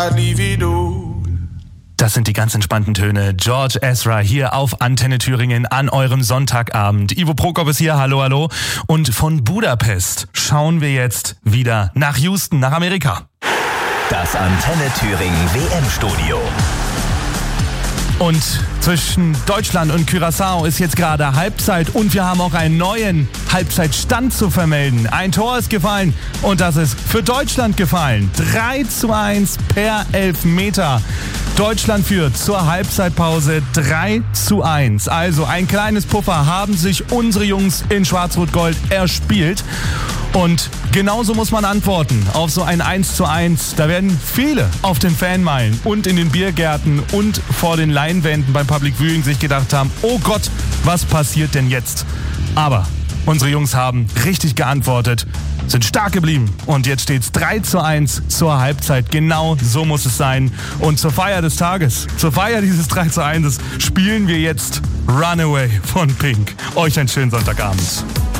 Das sind die ganz entspannten Töne. George Ezra hier auf Antenne Thüringen an eurem Sonntagabend. Ivo Prokop ist hier, hallo, hallo. Und von Budapest schauen wir jetzt wieder nach Houston, nach Amerika. Das Antenne Thüringen WM-Studio. Und zwischen Deutschland und Curaçao ist jetzt gerade Halbzeit und wir haben auch einen neuen Halbzeitstand zu vermelden. Ein Tor ist gefallen und das ist für Deutschland gefallen. 3:1 per Elfmeter. Deutschland führt zur Halbzeitpause 3:1. Also ein kleines Puffer haben sich unsere Jungs in Schwarz-Rot-Gold erspielt. Und genauso muss man antworten auf so ein 1:1. Da werden viele auf den Fanmeilen und in den Biergärten und vor den Leinwänden beim Public Viewing sich gedacht haben, oh Gott, was passiert denn jetzt? Aber unsere Jungs haben richtig geantwortet, sind stark geblieben und jetzt steht's 3:1 zur Halbzeit. Genau so muss es sein. Und zur Feier des Tages, zur Feier dieses 3:1 spielen wir jetzt Runaway von Pink. Euch einen schönen Sonntagabend.